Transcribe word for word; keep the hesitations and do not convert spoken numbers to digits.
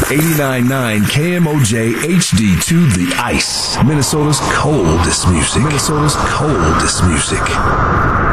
eighty-nine point nine K M O J H D two The Ice. Minnesota's coldest music. Minnesota's coldest music.